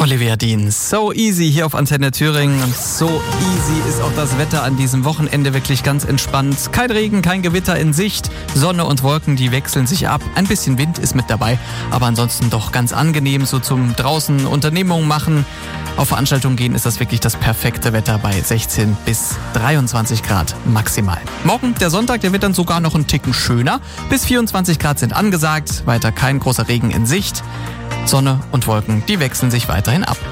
Olivia Dean, So Easy hier auf Antenne Thüringen. Und so easy ist auch das Wetter an diesem Wochenende, wirklich ganz entspannt. Kein Regen, kein Gewitter in Sicht. Sonne und Wolken, die wechseln sich ab. Ein bisschen Wind ist mit dabei, aber ansonsten doch ganz angenehm, so zum draußen Unternehmungen machen. Auf Veranstaltungen gehen ist das wirklich das perfekte Wetter bei 16 bis 23 Grad maximal. Morgen, der Sonntag, der wird dann sogar noch einen Ticken schöner. Bis 24 Grad sind angesagt, weiter kein großer Regen in Sicht. Sonne und Wolken, die wechseln sich weiterhin ab.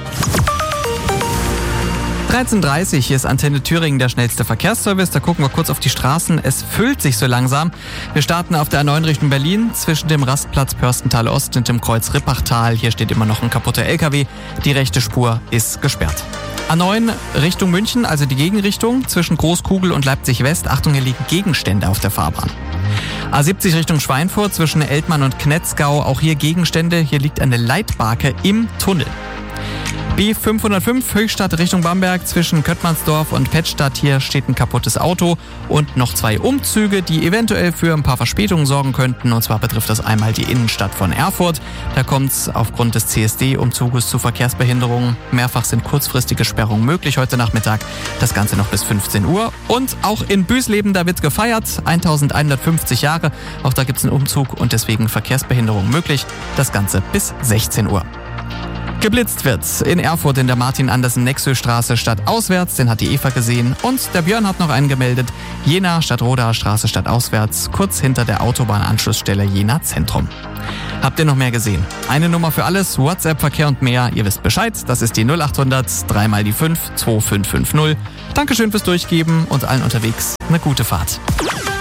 13:30 Uhr, hier ist Antenne Thüringen, der schnellste Verkehrsservice. Da gucken wir kurz auf die Straßen. Es füllt sich so langsam. Wir starten auf der A9 Richtung Berlin zwischen dem Rastplatz Pörstental Ost und dem Kreuz Rippachtal. Hier steht immer noch ein kaputter LKW. Die rechte Spur ist gesperrt. A9 Richtung München, also die Gegenrichtung zwischen Großkugel und Leipzig West. Achtung, hier liegen Gegenstände auf der Fahrbahn. A70 Richtung Schweinfurt zwischen Eltmann und Knetzgau, auch hier Gegenstände. Hier liegt eine Leitbarke im Tunnel. B505 Höchstadt Richtung Bamberg zwischen Köttmannsdorf und Pettstadt. Hier steht ein kaputtes Auto und noch 2 Umzüge, die eventuell für ein paar Verspätungen sorgen könnten. Und zwar betrifft das einmal die Innenstadt von Erfurt. Da kommt es aufgrund des CSD-Umzuges zu Verkehrsbehinderungen. Mehrfach sind kurzfristige Sperrungen möglich heute Nachmittag. Das Ganze noch bis 15 Uhr. Und auch in Büsleben, da wird gefeiert. 1150 Jahre. Auch da gibt es einen Umzug und deswegen Verkehrsbehinderung möglich. Das Ganze bis 16 Uhr. Geblitzt wird in Erfurt in der Martin-Andersen-Nexö-Straße stadtauswärts, den hat die Eva gesehen. Und der Björn hat noch einen gemeldet, Jena Stadtrodaer Straße stadtauswärts, kurz hinter der Autobahnanschlussstelle Jena Zentrum. Habt ihr noch mehr gesehen? Eine Nummer für alles, WhatsApp, Verkehr und mehr, ihr wisst Bescheid, das ist die 0800 3 mal die 5 2550. Dankeschön fürs Durchgeben und allen unterwegs eine gute Fahrt.